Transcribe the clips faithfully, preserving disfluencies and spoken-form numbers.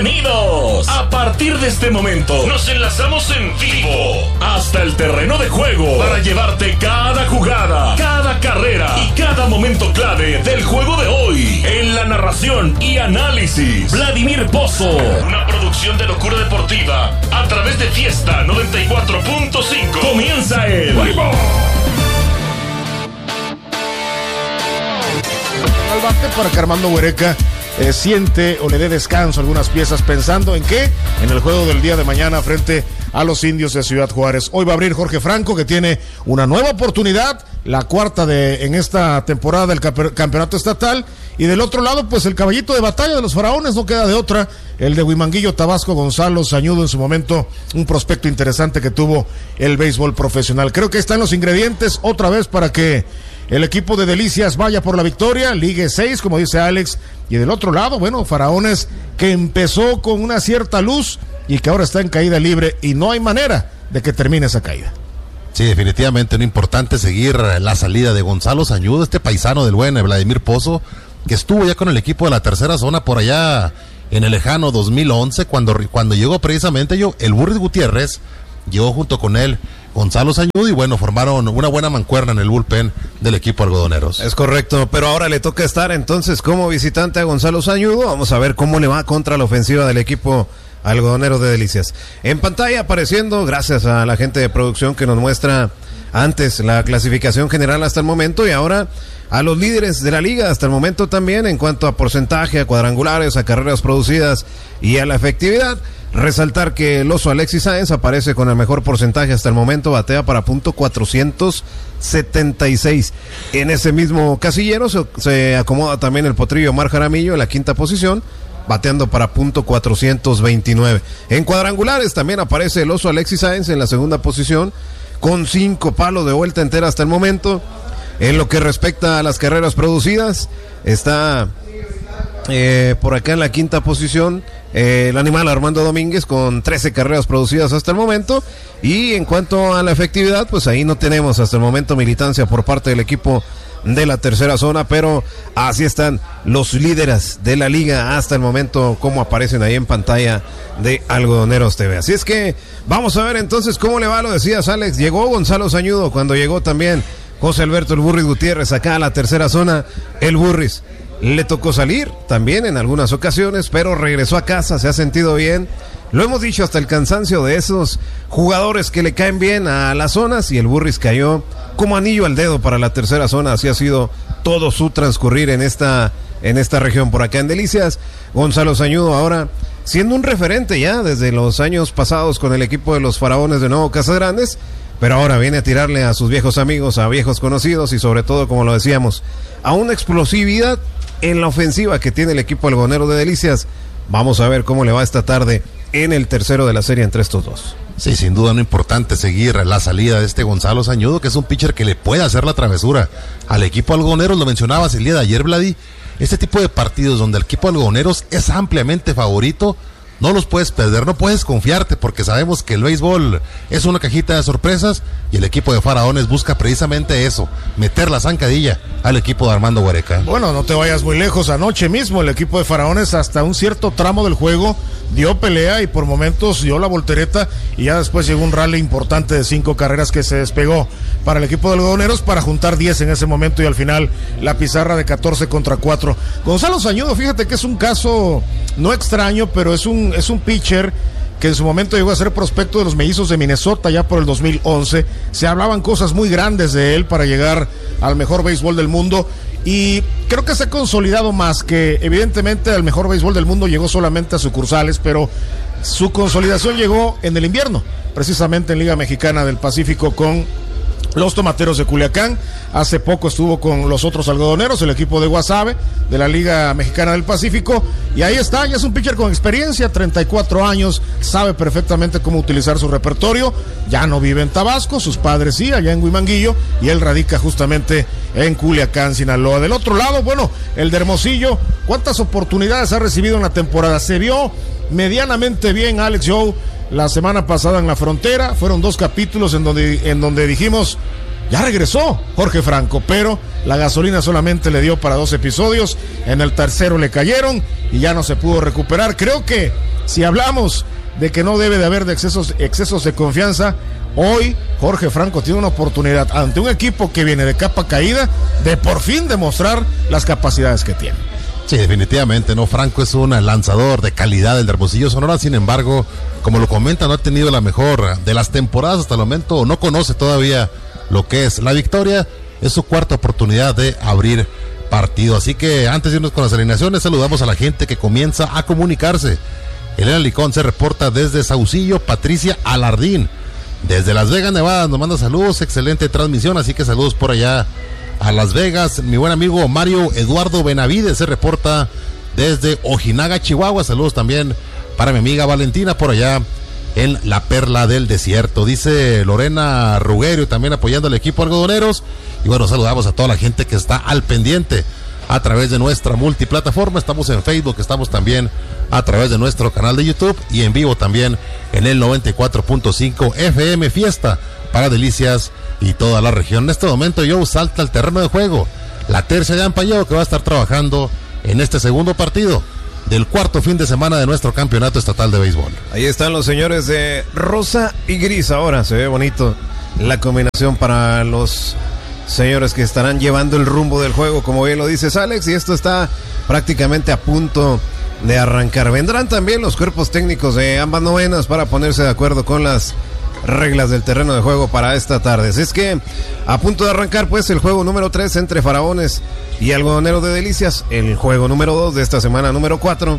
Bienvenidos. A partir de este momento nos enlazamos en vivo hasta el terreno de juego para llevarte cada jugada, cada carrera y cada momento clave del juego de hoy. En la narración y análisis, Vladimir Pozo. Una producción de Locura Deportiva a través de Fiesta noventa y cuatro punto cinco. Comienza el ¡Vivo! Al bate para que Armando Huereca eh, siente o le dé descanso a algunas piezas, pensando en qué, en el juego del día de mañana frente a los Indios de Ciudad Juárez. Hoy va a abrir Jorge Franco, que tiene una nueva oportunidad, la cuarta de en esta temporada del campeonato estatal, y del otro lado pues el caballito de batalla de los Faraones, no queda de otra, el de Huimanguillo, Tabasco, Gonzalo Sañudo, en su momento un prospecto interesante que tuvo el béisbol profesional. Creo que están los ingredientes otra vez para que el equipo de Delicias vaya por la victoria, ligue seis, como dice Alex, y del otro lado, bueno, Faraones, que empezó con una cierta luz y que ahora está en caída libre, y no hay manera de que termine esa caída. Sí, definitivamente no importante seguir la salida de Gonzalo Sañudo, este paisano del buen Vladimir Pozo, que estuvo ya con el equipo de la tercera zona por allá en el lejano dos mil once, cuando, cuando llegó precisamente yo, el Burris Gutiérrez, llegó junto con él Gonzalo Sañudo, y bueno, formaron una buena mancuerna en el bullpen del equipo algodoneros. Es correcto, pero ahora le toca estar entonces como visitante a Gonzalo Sañudo. Vamos a ver cómo le va contra la ofensiva del equipo algodonero de Delicias. En pantalla apareciendo, gracias a la gente de producción que nos muestra antes la clasificación general hasta el momento, y ahora a los líderes de la liga hasta el momento también en cuanto a porcentaje, a cuadrangulares, a carreras producidas y a la efectividad. Resaltar que el oso Alexis Sáenz aparece con el mejor porcentaje hasta el momento, batea para punto cuatrocientos setenta y seis. En ese mismo casillero se, se acomoda también el potrillo Omar Jaramillo en la quinta posición, bateando para punto cuatrocientos veintinueve. En cuadrangulares también aparece el oso Alexis Sáenz en la segunda posición, con cinco palos de vuelta entera hasta el momento. En lo que respecta a las carreras producidas, está eh, por acá en la quinta posición Eh, el animal Armando Domínguez con trece carreras producidas hasta el momento. Y en cuanto a la efectividad, pues ahí no tenemos hasta el momento militancia por parte del equipo de la tercera zona, pero así están los líderes de la liga hasta el momento, como aparecen ahí en pantalla de Algodoneros T V. Así es que vamos a ver entonces cómo le va. Lo decías, Alex, llegó Gonzalo Sañudo, cuando llegó también José Alberto el Burris Gutiérrez acá a la tercera zona. El Burris le tocó salir también en algunas ocasiones, pero regresó a casa, se ha sentido bien. Lo hemos dicho hasta el cansancio de esos jugadores que le caen bien a las zonas, y el Burris cayó como anillo al dedo para la tercera zona. Así ha sido todo su transcurrir en esta, en esta región. Por acá en Delicias, Gonzalo Sañudo ahora siendo un referente ya desde los años pasados con el equipo de los Faraones de Nuevo Casagrandes, pero ahora viene a tirarle a sus viejos amigos, a viejos conocidos, y sobre todo, como lo decíamos, a una explosividad en la ofensiva que tiene el equipo algodonero de Delicias. Vamos a ver cómo le va esta tarde en el tercero de la serie entre estos dos. Sí, sin duda no importante seguir la salida de este Gonzalo Sañudo, que es un pitcher que le puede hacer la travesura al equipo algodonero. Lo mencionabas el día de ayer, Vladi, este tipo de partidos donde el equipo algodoneros es ampliamente favorito, no los puedes perder, no puedes confiarte, porque sabemos que el béisbol es una cajita de sorpresas, y el equipo de Faraones busca precisamente eso, meter la zancadilla al equipo de Armando Huereca. Bueno, no te vayas muy lejos, anoche mismo el equipo de Faraones hasta un cierto tramo del juego dio pelea y por momentos dio la voltereta, y ya después llegó un rally importante de cinco carreras que se despegó para el equipo de algodoneros para juntar diez en ese momento, y al final la pizarra de catorce contra cuatro. Gonzalo Sañudo, fíjate que es un caso no extraño, pero es un, es un pitcher que en su momento llegó a ser prospecto de los Mellizos de Minnesota ya por el dos mil once. Se hablaban cosas muy grandes de él para llegar al mejor béisbol del mundo, y creo que se ha consolidado más, que evidentemente al mejor béisbol del mundo llegó solamente a sucursales, pero su consolidación llegó en el invierno, precisamente en Liga Mexicana del Pacífico con los Tomateros de Culiacán. Hace poco estuvo con los otros algodoneros, el equipo de Guasave de la Liga Mexicana del Pacífico, y ahí está, ya es un pitcher con experiencia, treinta y cuatro años, sabe perfectamente cómo utilizar su repertorio. Ya no vive en Tabasco, sus padres sí, allá en Huimanguillo, y él radica justamente en Culiacán, Sinaloa. Del otro lado, bueno, el de Hermosillo, ¿cuántas oportunidades ha recibido en la temporada? Se vio medianamente bien Alex Joe la semana pasada en la frontera. Fueron dos capítulos en donde, en donde dijimos, ya regresó Jorge Franco, pero la gasolina solamente le dio para dos episodios. En el tercero le cayeron y ya no se pudo recuperar. Creo que Si hablamos de que no debe de haber de excesos, excesos de confianza, hoy Jorge Franco tiene una oportunidad ante un equipo que viene de capa caída de por fin demostrar las capacidades que tiene. Sí, definitivamente, ¿no? Franco es un lanzador de calidad del de Hermosillo, Sonora, sin embargo, como lo comenta, no ha tenido la mejor de las temporadas hasta el momento, no conoce todavía lo que es la victoria, es su cuarta oportunidad de abrir partido, así que antes de irnos con las alineaciones, saludamos a la gente que comienza a comunicarse. Elena Licón se reporta desde Saucillo, Patricia Alardín, desde Las Vegas, Nevada, nos manda saludos, excelente transmisión, así que saludos por allá a Las Vegas. Mi buen amigo Mario Eduardo Benavides se reporta desde Ojinaga, Chihuahua. Saludos también para mi amiga Valentina por allá en la Perla del Desierto. Dice Lorena Rugerio también apoyando al equipo algodoneros. Y bueno, saludamos a toda la gente que está al pendiente a través de nuestra multiplataforma. Estamos en Facebook, estamos también a través de nuestro canal de YouTube y en vivo también en el noventa y cuatro punto cinco F M Fiesta para Delicias y toda la región. En este momento Joe salta al terreno de juego la tercia de Ampayeo, que va a estar trabajando en este segundo partido del cuarto fin de semana de nuestro campeonato estatal de béisbol. Ahí están los señores de rosa y gris. Ahora se ve bonito la combinación para los señores que estarán llevando el rumbo del juego, como bien lo dices, Alex, y esto está prácticamente a punto de arrancar. Vendrán también los cuerpos técnicos de ambas novenas para ponerse de acuerdo con las reglas del terreno de juego para esta tarde. Así es que a punto de arrancar pues el juego número tres entre Faraones y Algodoneros de Delicias, el juego número dos de esta semana número cuatro,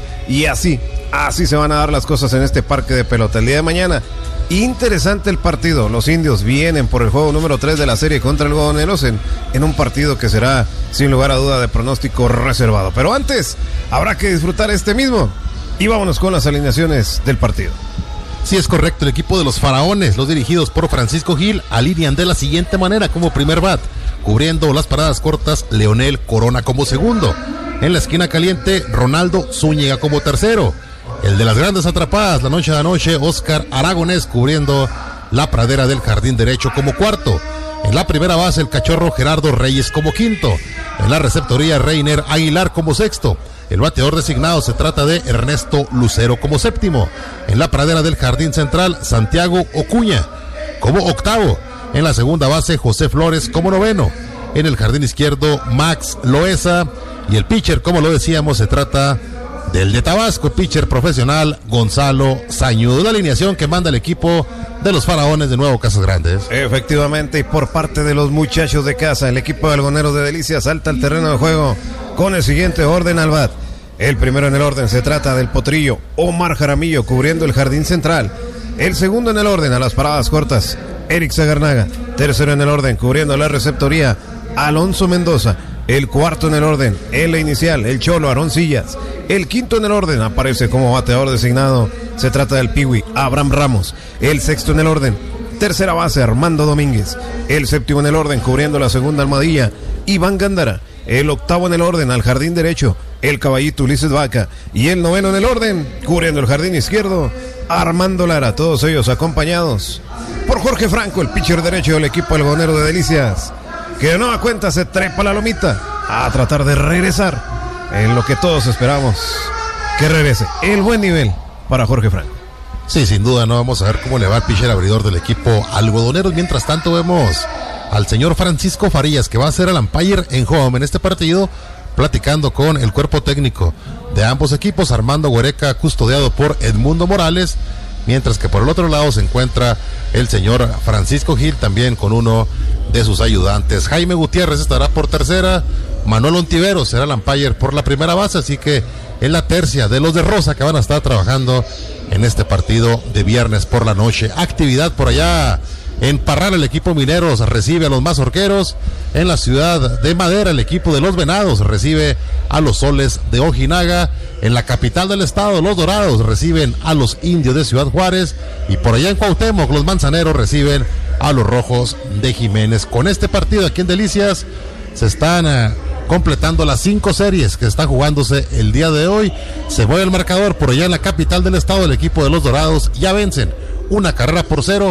y así, así se van a dar las cosas en este parque de pelota. El día de mañana, interesante el partido, los indios vienen por el juego número tres de la serie contra Algodoneros en, en un partido que será sin lugar a duda de pronóstico reservado, pero antes habrá que disfrutar este mismo y vámonos con las alineaciones del partido. Sí, es correcto, el equipo de los Faraones, los dirigidos por Francisco Gil, alinean de la siguiente manera como primer bat, cubriendo las paradas cortas, Leonel Corona como segundo. En la esquina caliente, Ronaldo Zúñiga como tercero. El de las grandes atrapadas, la noche de anoche, Oscar Aragonés cubriendo la pradera del jardín derecho como cuarto. En la primera base, el cachorro Gerardo Reyes como quinto. En la receptoría, Reiner Aguilar como sexto. El bateador designado se trata de Ernesto Lucero como séptimo. En la pradera del jardín central, Santiago Ocuña como octavo. En la segunda base, José Flores como noveno. En el jardín izquierdo, Max Loesa. Y el pitcher, como lo decíamos, se trata del de Tabasco, el pitcher profesional Gonzalo Sañudo. La alineación que manda el equipo de los Faraones de Nuevo Casas Grandes. Efectivamente, y por parte de los muchachos de casa, el equipo de Algodoneros de Delicias salta al terreno de juego con el siguiente orden al bat. El primero en el orden se trata del potrillo Omar Jaramillo cubriendo el jardín central. El segundo en el orden a las paradas cortas, Eric Zagarnaga. Tercero en el orden cubriendo la receptoría, Alonso Mendoza. El cuarto en el orden, el inicial, el Cholo Aarón Sillas. El quinto en el orden aparece como bateador designado, se trata del Piwi Abraham Ramos. El sexto en el orden, tercera base, Armando Domínguez. El séptimo en el orden cubriendo la segunda almohadilla, Iván Gándara. El octavo en el orden al jardín derecho, el caballito Ulises Vaca. Y el noveno en el orden cubriendo el jardín izquierdo, Armando Lara. Todos ellos acompañados por Jorge Franco, el pitcher derecho del equipo algodonero de Delicias, que de nueva cuenta se trepa la lomita a tratar de regresar en lo que todos esperamos que regrese el buen nivel para Jorge Franco. Sí, sin duda, no vamos a ver cómo le va el pitcher abridor del equipo algodoneros. Mientras tanto vemos al señor Francisco Farías, que va a ser el umpire en home en este partido, platicando con el cuerpo técnico de ambos equipos, Armando Huereca, custodiado por Edmundo Morales, mientras que por el otro lado se encuentra el señor Francisco Gil, también con uno de sus ayudantes. Jaime Gutiérrez estará por tercera, Manuel Ontiveros será el umpire por la primera base, así que es la tercia de los de Rosa que van a estar trabajando en este partido de viernes por la noche. Actividad por allá en Parral, el equipo Mineros recibe a los Mazorqueros. En la ciudad de Madera, el equipo de los Venados recibe a los Soles de Ojinaga. En la capital del estado, los Dorados reciben a los Indios de Ciudad Juárez. Y por allá en Cuauhtémoc, los Manzaneros reciben a los Rojos de Jiménez. Con este partido aquí en Delicias se están uh, completando las cinco series que están jugándose el día de hoy. Se mueve el marcador por allá en la capital del estado. El equipo de los Dorados ya vencen una carrera por cero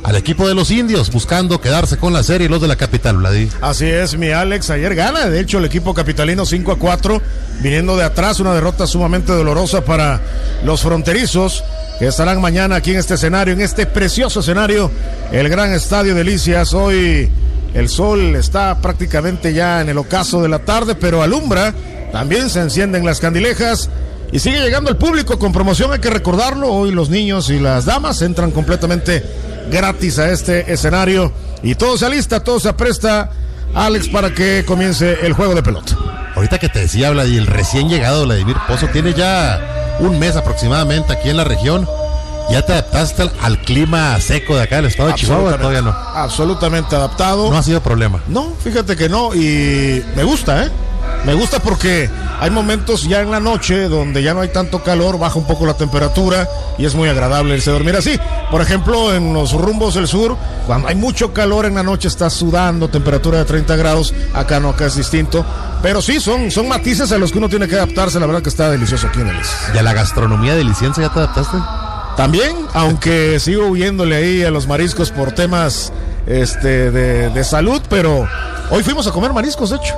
al equipo de los indios, buscando quedarse con la serie los de la capital, Vladi. Así es, mi Alex, ayer gana, de hecho, el equipo capitalino cinco a cuatro, viniendo de atrás, una derrota sumamente dolorosa para los fronterizos, que estarán mañana aquí en este escenario, en este precioso escenario, el gran Estadio Delicias. Hoy el sol está prácticamente ya en el ocaso de la tarde, pero alumbra, también se encienden las candilejas, y sigue llegando el público con promoción, hay que recordarlo. Hoy los niños y las damas entran completamente gratis a este escenario y todo se alista, todo se apresta, Alex, para que comience el juego de pelota. Ahorita que te decía, Vladi, el recién llegado Vladimir Pozo tiene ya un mes aproximadamente aquí en la región. ¿Ya te adaptaste al, al clima seco de acá del estado de Chihuahua? Todavía no. Absolutamente adaptado. No ha sido problema. No, fíjate que no, y me gusta, ¿eh? Me gusta porque hay momentos ya en la noche donde ya no hay tanto calor, baja un poco la temperatura y es muy agradable irse a dormir así. Por ejemplo, en los rumbos del sur, cuando hay mucho calor en la noche estás sudando, temperatura de treinta grados, acá no, acá es distinto. Pero sí, son, son matices a los que uno tiene que adaptarse, la verdad que está delicioso aquí en el Delicias. ¿Y a la gastronomía deliciense ya te adaptaste? También, aunque sigo huyéndole ahí a los mariscos por temas este, de, de salud, pero hoy fuimos a comer mariscos, de hecho.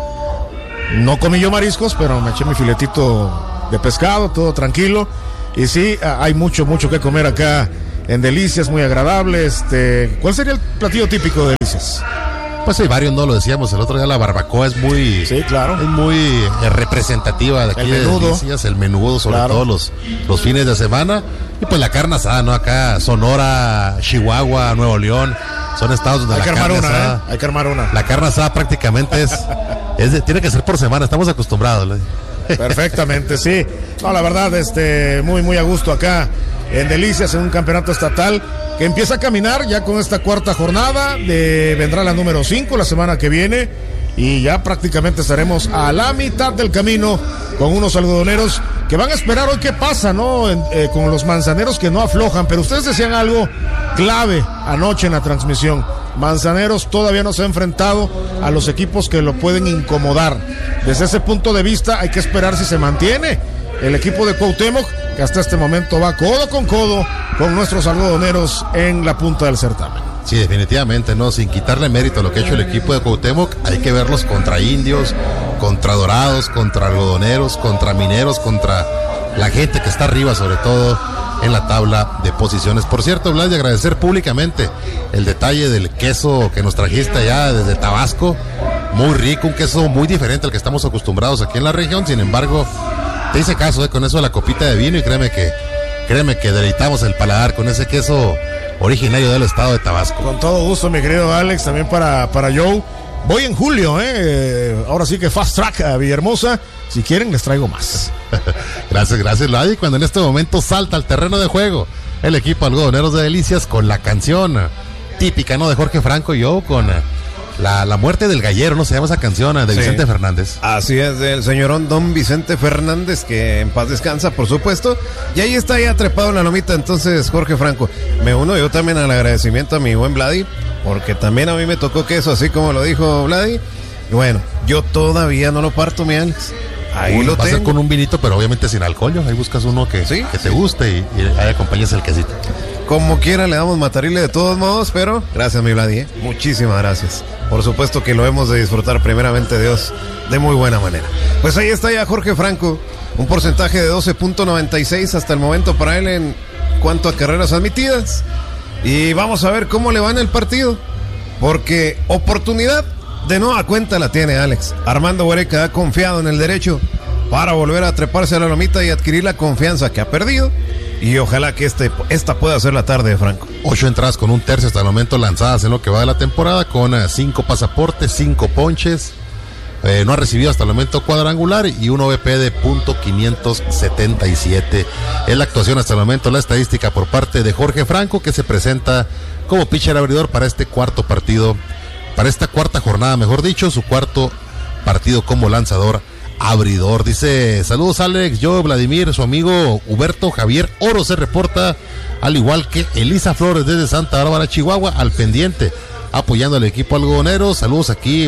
No comí yo mariscos, pero me eché mi filetito de pescado, todo tranquilo. Y sí, hay mucho, mucho que comer acá en Delicias, muy agradable. Este, ¿cuál sería el platillo típico de Delicias? Pues hay varios, no lo decíamos el otro día, la barbacoa es muy, sí, claro, es muy eh, representativa de aquí el de menudo. Delicias, el menudo, sobre Claro. todo los, los fines de semana. Y pues la carne asada, ¿no? Acá Sonora, Chihuahua, Nuevo León, son estados donde Hay la que armar carne una, asada, ¿eh? Hay que armar una. la carne asada prácticamente es, es de- tiene que ser por semana, estamos acostumbrados, ¿no? Perfectamente, sí. No, la verdad, este, muy, muy a gusto acá en Delicias, en un campeonato estatal que empieza a caminar ya con esta cuarta jornada. De, vendrá la número cinco la semana que viene y ya prácticamente estaremos a la mitad del camino con unos algodoneros que van a esperar hoy qué pasa, ¿no? En- eh, con los manzaneros que no aflojan, pero ustedes decían algo clave anoche en la transmisión. Manzaneros todavía no se ha enfrentado a los equipos que lo pueden incomodar. Desde ese punto de vista hay que esperar si se mantiene el equipo de Cuauhtémoc, que hasta este momento va codo con codo con nuestros algodoneros en la punta del certamen. Sí, definitivamente, ¿no? Sin quitarle mérito a lo que ha hecho el equipo de Cuauhtémoc, hay que verlos contra indios, contra dorados, contra algodoneros, contra mineros, contra la gente que está arriba, sobre todo en la tabla de posiciones. Por cierto, Vlad, y agradecer públicamente el detalle del queso que nos trajiste allá desde Tabasco. Muy rico, un queso muy diferente al que estamos acostumbrados aquí en la región. Sin embargo, te hice caso eh, con eso de la copita de vino y créeme que, créeme que deleitamos el paladar con ese queso originario del estado de Tabasco. Con todo gusto, mi querido Alex, también para, para Joe. Voy en julio, ¿eh? Ahora sí que fast track a Villahermosa. Si quieren, les traigo más. Gracias, gracias, Ladi. Cuando en este momento salta al terreno de juego el equipo algodoneros de Delicias con la canción típica, ¿no? De Jorge Franco y yo, con la, la muerte del gallero, ¿no? Se llama esa canción de Sí. Vicente Fernández. Así es, del señorón don Vicente Fernández, que en paz descansa, por supuesto. Y ahí está ya trepado en la lomita, entonces, Jorge Franco. Me uno yo también al agradecimiento a mi buen Vladi, porque también a mí me tocó queso, así como lo dijo Vladi. Y bueno, yo todavía no lo parto, mi Alex. Ahí Uno lo va a ser tengo. con un vinito, pero obviamente sin alcohol, ¿no? Ahí buscas uno que, Sí, que te sí. guste y, y ahí acompañas el quesito. Como quiera le damos matarile de todos modos, pero gracias, mi Vladi, ¿eh? Muchísimas gracias. Por supuesto que lo hemos de disfrutar primeramente Dios de muy buena manera. Pues ahí está ya Jorge Franco, un porcentaje de doce punto noventa y seis hasta el momento para él en cuanto a carreras admitidas. Y vamos a ver cómo le va en el partido, porque oportunidad de nueva cuenta la tiene Alex. Armando Huereca ha confiado en el derecho para volver a treparse a la lomita y adquirir la confianza que ha perdido. Y ojalá que este, esta pueda ser la tarde de Franco. Ocho entradas con un tercio hasta el momento lanzadas en lo que va de la temporada, con eh, cinco pasaportes, cinco ponches. Eh, no ha recibido hasta el momento cuadrangular y un O V P de punto quinientos setenta y siete. Es la actuación hasta el momento, la estadística por parte de Jorge Franco, que se presenta como pitcher abridor para este cuarto partido, para esta cuarta jornada, mejor dicho, su cuarto partido como lanzador abridor. Dice, saludos Alex, yo, Vladimir, su amigo Huberto Javier Oro se reporta, al igual que Elisa Flores desde Santa Bárbara, Chihuahua, al pendiente, apoyando al equipo algodonero. Saludos aquí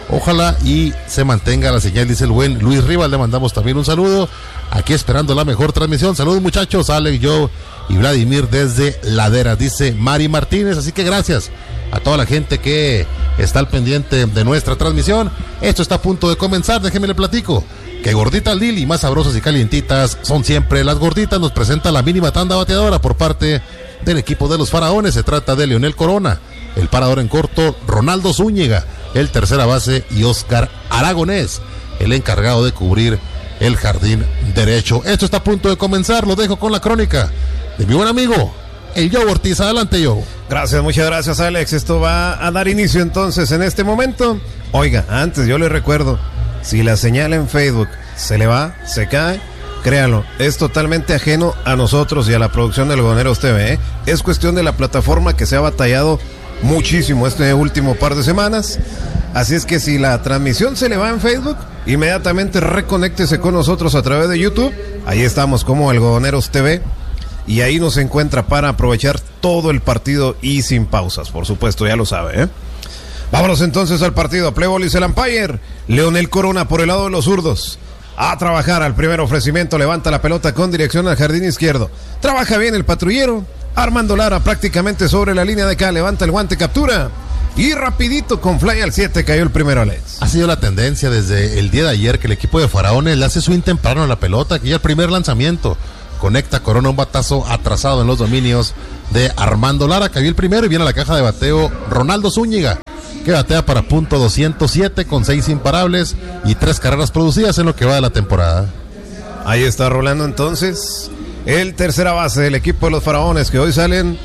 Ojalá y se mantenga la señal, dice el buen Luis Rivas. Le mandamos también un saludo. Aquí esperando la mejor transmisión. Saludos, muchachos. Alex, Joe y Vladimir desde Laderas, dice Mari Martínez. Así que gracias a toda la gente que está al pendiente de nuestra transmisión. Esto está a punto de comenzar. Déjenme le platico que gorditas Lili, más sabrosas y calientitas son siempre las gorditas. Nos presenta la mínima tanda bateadora por parte del equipo de los Faraones. Se trata de Leonel Corona, el parador en corto Ronaldo Zúñiga, el tercera base, y Oscar Aragonés, el encargado de cubrir el jardín derecho. Esto está a punto de comenzar. Lo dejo con la crónica de mi buen amigo el Joe Ortiz. Adelante, Joe. Gracias, muchas gracias, Alex. Esto va a dar inicio entonces en este momento. Oiga, antes yo le recuerdo, si la señal en Facebook se le va, se cae, créalo, es totalmente ajeno a nosotros y a la producción de Algodoneros T V, ¿eh? Es cuestión de la plataforma que se ha batallado muchísimo este último par de semanas. Así es que si la transmisión se le va en Facebook, inmediatamente reconéctese con nosotros a través de YouTube. Ahí estamos como Algodoneros T V. Y ahí nos encuentra para aprovechar todo el partido y sin pausas, por supuesto, ya lo sabe, ¿eh? Vámonos entonces al partido. Play ball y el umpire. Leonel Corona por el lado de los zurdos. A trabajar al primer ofrecimiento. Levanta la pelota con dirección al jardín izquierdo. Trabaja bien el patrullero. Armando Lara prácticamente sobre la línea de acá. Levanta el guante, captura. Y rapidito con fly al siete cayó el primero, Alex. Ha sido la tendencia desde el día de ayer que el equipo de Faraones le hace swing temprano a la pelota. Aquí ya el primer lanzamiento. Conecta Corona un batazo atrasado en los dominios de Armando Lara. Cayó el primero y viene a la caja de bateo Ronaldo Zúñiga, que batea para punto doscientos siete con seis imparables y tres carreras producidas en lo que va de la temporada. Ahí está rolando entonces el tercera base del equipo de los Faraones, que hoy salen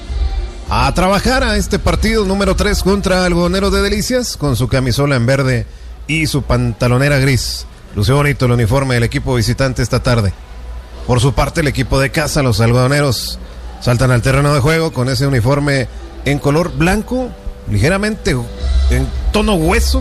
a trabajar a este partido número tres contra Algodoneros de Delicias, con su camisola en verde y su pantalonera gris. Luce bonito el uniforme del equipo visitante esta tarde. Por su parte, el equipo de casa, los algodoneros, saltan al terreno de juego con ese uniforme en color blanco, ligeramente en tono hueso,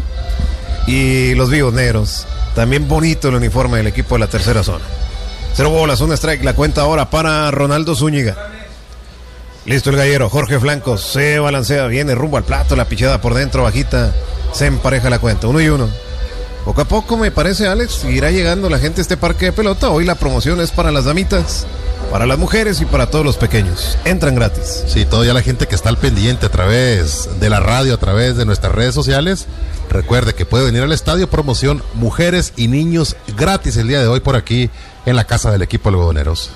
y los vivos negros. También bonito el uniforme del equipo de la tercera zona. Cero bolas, un strike, la cuenta ahora para Ronaldo Zúñiga. Listo el gallero, Jorge Flanco se balancea, viene rumbo al plato, la pichada por dentro, bajita, se empareja la cuenta, uno y uno. Poco a poco, me parece, Alex, irá llegando la gente a este parque de pelota. Hoy la promoción es para las damitas, para las mujeres y para todos los pequeños. Entran gratis. Sí, todavía la gente que está al pendiente a través de la radio, a través de nuestras redes sociales, recuerde que puede venir al estadio. Promoción mujeres y niños gratis el día de hoy por aquí en la casa del equipo Algodoneros.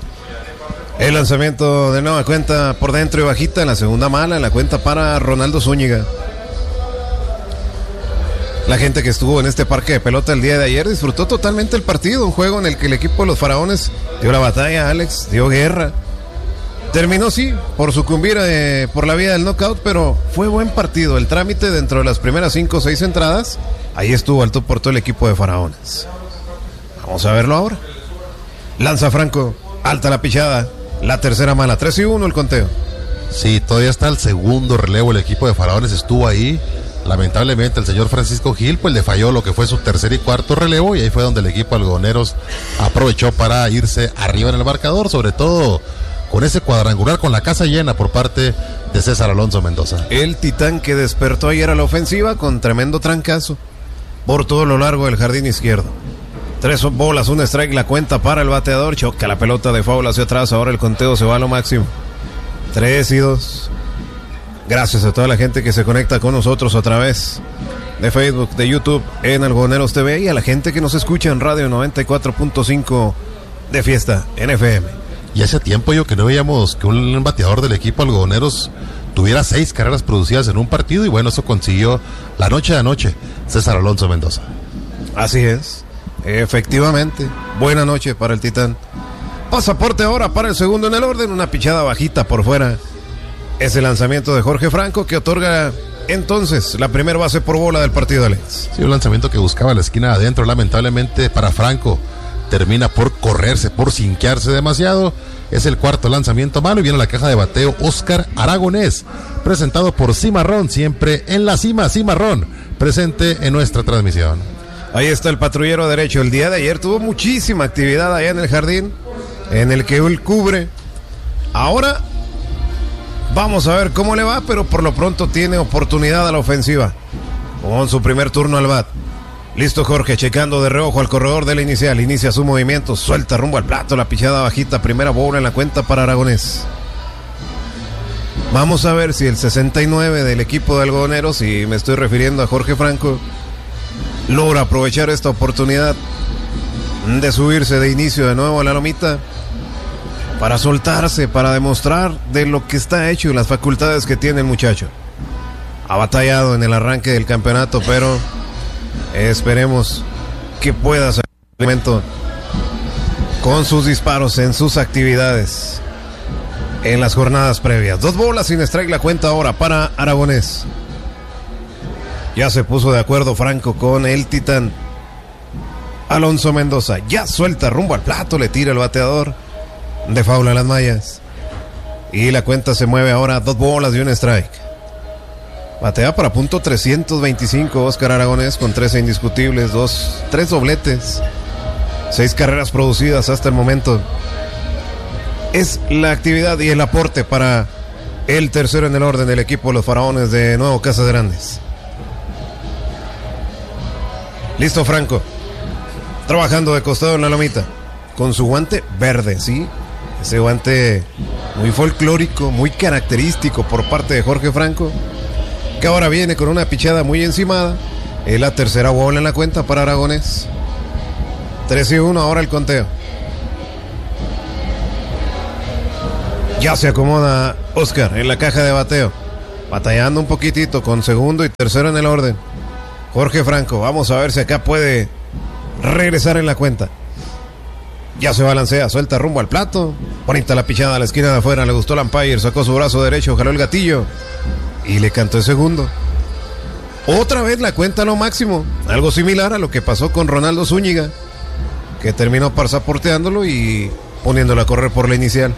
El lanzamiento de nueva cuenta por dentro y bajita, en la segunda mala, en la cuenta para Ronaldo Zúñiga. La gente que estuvo en este parque de pelota el día de ayer disfrutó totalmente el partido, un juego en el que el equipo de los Faraones dio la batalla, Alex, dio guerra. Terminó, sí, por sucumbir eh, por la vía del knockout, pero fue buen partido. El trámite dentro de las primeras cinco o seis entradas, ahí estuvo al tú por todo el equipo de Faraones. Vamos a verlo ahora. Lanza Franco, alta la pichada, la tercera mala, tres y uno el conteo. Sí, todavía está el segundo relevo, el equipo de Faraones estuvo ahí. Lamentablemente el señor Francisco Gil pues le falló lo que fue su tercer y cuarto relevo, y ahí fue donde el equipo algodoneros aprovechó para irse arriba en el marcador, sobre todo con ese cuadrangular con la casa llena por parte de César Alonso Mendoza. El titán que despertó ayer a la ofensiva con tremendo trancazo por todo lo largo del jardín izquierdo. Tres bolas, un strike, la cuenta para el bateador. Choca la pelota de foul hacia atrás, ahora el conteo se va a lo máximo. Tres y dos. Gracias a toda la gente que se conecta con nosotros a través de Facebook, de YouTube, en Algodoneros T V, y a la gente que nos escucha en Radio noventa y cuatro punto cinco de Fiesta en F M. Y hace tiempo yo que no veíamos que un bateador del equipo algodoneros tuviera seis carreras producidas en un partido, y bueno, eso consiguió la noche de anoche César Alonso Mendoza. Así es, efectivamente, buena noche para el titán. Pasaporte ahora para el segundo en el orden, una pichada bajita por fuera. Es el lanzamiento de Jorge Franco que otorga entonces la primera base por bola del partido, Alex. Sí, un lanzamiento que buscaba la esquina adentro, lamentablemente para Franco termina por correrse, por cinquearse demasiado. Es el cuarto lanzamiento malo y viene a la caja de bateo Oscar Aragonés, presentado por Cimarrón, siempre en la cima. Cimarrón, presente en nuestra transmisión. Ahí está el patrullero derecho. El día de ayer tuvo muchísima actividad allá en el jardín, en el que él cubre. Ahora vamos a ver cómo le va, pero por lo pronto tiene oportunidad a la ofensiva. con su primer turno al bat. Listo Jorge, checando de reojo al corredor de la inicial. Inicia su movimiento, suelta rumbo al plato, la pichada bajita, primera bola en la cuenta para Aragonés. Vamos a ver si el sesenta y nueve del equipo de algodoneros, y me estoy refiriendo a Jorge Franco, logra aprovechar esta oportunidad de subirse de inicio de nuevo a la lomita para soltarse, para demostrar de lo que está hecho y las facultades que tiene el muchacho. Ha batallado en el arranque del campeonato, pero esperemos que pueda sacar el momento con sus disparos en sus actividades en las jornadas previas. Dos bolas sin strike la cuenta ahora para Aragonés. Ya se puso de acuerdo Franco con el titán Alonso Mendoza. Ya suelta rumbo al plato, le tira el bateador de faula a las mallas. Y la cuenta se mueve ahora, dos bolas y un strike. Batea para punto trescientos veinticinco Óscar Aragonés con trece indiscutibles, dos, tres dobletes, seis carreras producidas hasta el momento. Es la actividad y el aporte para el tercero en el orden del equipo de los Faraones de Nuevo Casas Grandes. Listo Franco, trabajando de costado en la lomita, con su guante verde, ¿sí? Ese guante muy folclórico, muy característico por parte de Jorge Franco, que ahora viene con una pichada muy encimada. Es la tercera bola en la cuenta para Aragonés. tres y uno ahora el conteo. Ya se acomoda Óscar en la caja de bateo, batallando un poquitito con segundo y tercero en el orden. Jorge Franco, vamos a ver si acá puede regresar en la cuenta. Ya se balancea, suelta rumbo al plato. Bonita la pichada a la esquina de afuera, le gustó el umpire, sacó su brazo derecho, jaló el gatillo y le cantó el segundo. Otra vez la cuenta a lo máximo, algo similar a lo que pasó con Ronaldo Zúñiga, que terminó pasaporteándolo y poniéndolo a correr por la inicial.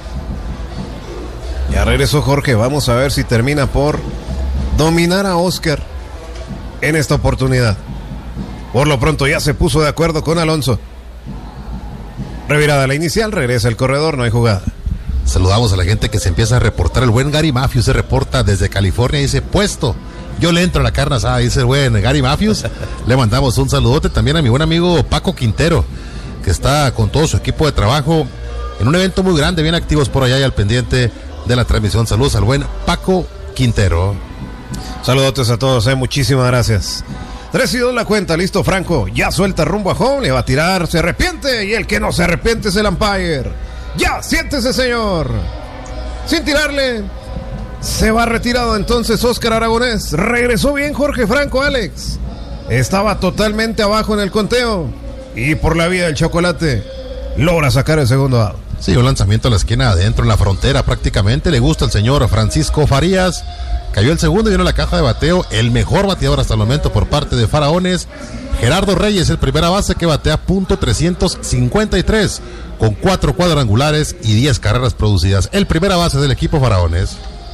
Ya regresó Jorge, vamos a ver si termina por dominar a Óscar en esta oportunidad. Por lo pronto ya se puso de acuerdo con Alonso. Revirada la inicial, regresa el corredor, no hay jugada. Saludamos a la gente que se empieza a reportar. El buen Gary Matthews se reporta desde California y dice, puesto, yo le entro a la carne asada, dice el buen Gary Matthews. Le mandamos un saludote también a mi buen amigo Paco Quintero, que está con todo su equipo de trabajo en un evento muy grande, bien activos por allá y al pendiente de la transmisión. Saludos al buen Paco Quintero. Saludotes a todos, eh, muchísimas gracias. tres y dos la cuenta, listo Franco, ya suelta rumbo a home, le va a tirar, se arrepiente, y el que no se arrepiente es el umpire. Ya, siéntese señor. Sin tirarle, se va retirado entonces Óscar Aragonés. Regresó bien Jorge Franco, Alex. Estaba totalmente abajo en el conteo y por la vía del chocolate logra sacar el segundo out. Sí, un lanzamiento a la esquina adentro, en la frontera prácticamente. Le gusta el señor Francisco Farías. Cayó el segundo y vino la caja de bateo. El mejor bateador hasta el momento por parte de Faraones, Gerardo Reyes, el primera base, que batea punto trescientos cincuenta y tres con cuatro cuadrangulares y diez carreras producidas. El primera base del equipo Faraones.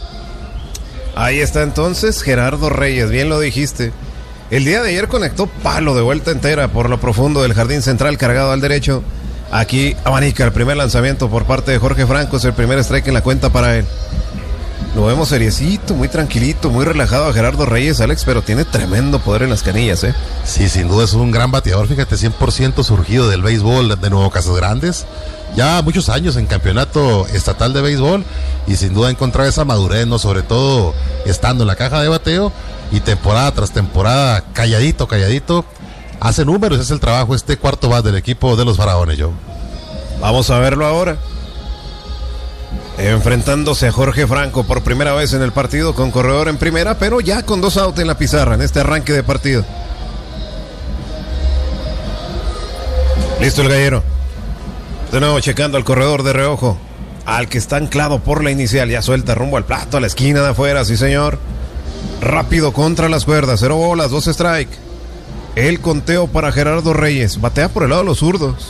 Ahí está entonces Gerardo Reyes, bien lo dijiste. El día de ayer conectó palo de vuelta entera por lo profundo del jardín central, cargado al derecho. Aquí abanica el primer lanzamiento por parte de Jorge Franco, es el primer strike en la cuenta para él. Lo vemos seriecito, muy tranquilito, muy relajado a Gerardo Reyes, Alex, pero tiene tremendo poder en las canillas, ¿eh? Sí, sin duda es un gran bateador, fíjate, cien por ciento surgido del béisbol de Nuevo Casas Grandes. Ya muchos años en campeonato estatal de béisbol y sin duda encontrar esa madurez, ¿no? Sobre todo estando en la caja de bateo y temporada tras temporada, calladito, calladito. Hace números, es el trabajo este cuarto bat del equipo de los Faraones, yo. Vamos a verlo ahora. Enfrentándose a Jorge Franco por primera vez en el partido con corredor en primera, pero ya con dos outs en la pizarra en este arranque de partido. Listo el gallero. De nuevo checando al corredor de reojo, al que está anclado por la inicial. Ya suelta rumbo al plato, a la esquina de afuera, sí señor. Rápido contra las cuerdas, cero bolas, dos strike. El conteo para Gerardo Reyes. Batea por el lado de los zurdos.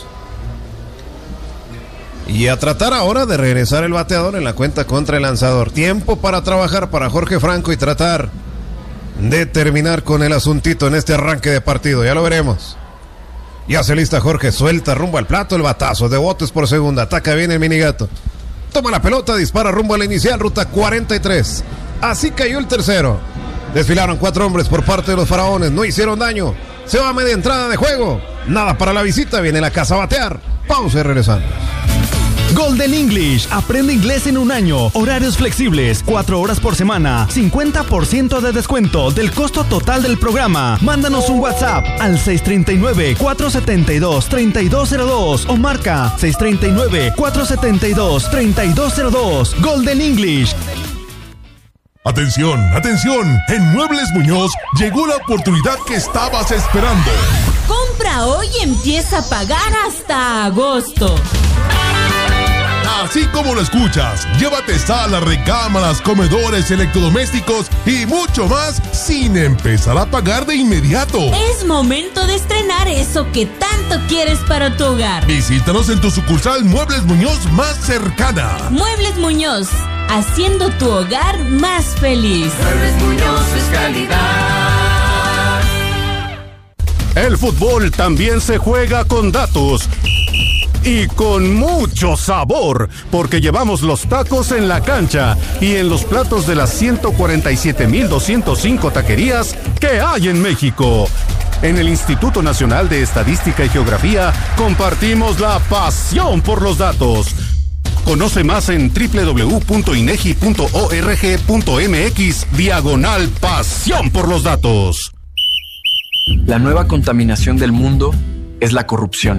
Y a tratar ahora de regresar el bateador en la cuenta contra el lanzador. Tiempo para trabajar para Jorge Franco y tratar de terminar con el asuntito en este arranque de partido. Ya lo veremos. Ya se lista Jorge, suelta rumbo al plato, el batazo de botes por segunda. Ataca bien el minigato. Toma la pelota, dispara rumbo a la inicial, ruta cuarenta y tres. Así cayó el tercero. Desfilaron cuatro hombres por parte de los Faraones, no hicieron daño. Se va a media entrada de juego. Nada para la visita, viene la casa a batear. Pausa y regresamos. Golden English, aprende inglés en un año, horarios flexibles, cuatro horas por semana, cincuenta por ciento de descuento del costo total del programa. Mándanos un WhatsApp al seis tres nueve, cuatro siete dos, tres dos cero dos o marca seis tres nueve, cuatro siete dos, tres dos cero dos. Golden English. Atención, atención, en Muebles Muñoz llegó la oportunidad que estabas esperando. Compra hoy y empieza a pagar hasta agosto. Así como lo escuchas, llévate sala, recámaras, comedores, electrodomésticos y mucho más sin empezar a pagar de inmediato. Es momento de estrenar eso que tanto quieres para tu hogar. Visítanos en tu sucursal Muebles Muñoz más cercana. Muebles Muñoz, haciendo tu hogar más feliz. Muebles Muñoz es calidad. El fútbol también se juega con datos. Y con mucho sabor, porque llevamos los tacos en la cancha y en los platos de las ciento cuarenta y siete mil doscientos cinco taquerías que hay en México. En el Instituto Nacional de Estadística y Geografía compartimos la pasión por los datos. Conoce más en doble u doble u doble u punto inegi punto org punto mx diagonal pasión por los datos. La nueva contaminación del mundo es la corrupción.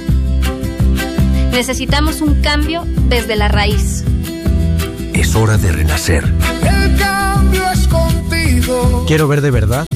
Necesitamos un cambio desde la raíz. Es hora de renacer. El cambio es contigo. Quiero ver de verdad